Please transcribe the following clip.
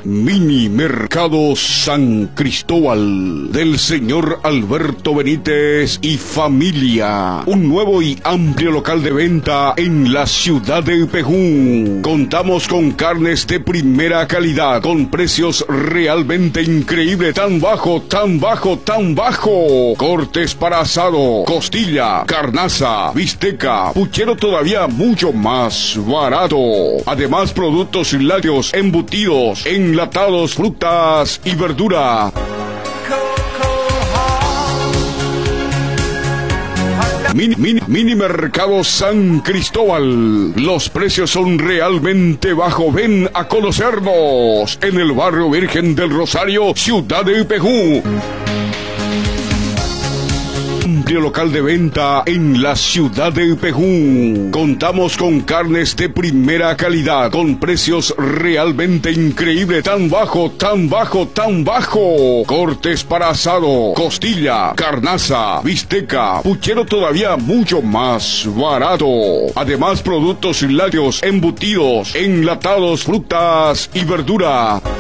Mini Mercado San Cristóbal del señor Alberto Benítez y familia. Un nuevo y amplio local de venta en la ciudad de Pejún. Contamos con carnes de primera calidad con precios realmente increíbles. Tan bajo, tan bajo, tan bajo. Cortes para asado, costilla, carnaza, bisteca, puchero todavía mucho más barato. Además, productos lácteos, embutidos, enlatados, frutas y verdura. Mini Mercado San Cristóbal. Los precios son realmente bajos. Ven a conocernos en el barrio Virgen del Rosario, ciudad de Pejún. Amplio local de venta en la ciudad de Pejún. Contamos con carnes de primera calidad con precios realmente increíbles. Tan bajo, tan bajo, tan bajo. Cortes para asado, costilla, carnaza, bisteca, puchero todavía mucho más barato. Además, productos lácteos, embutidos, enlatados, frutas y verdura.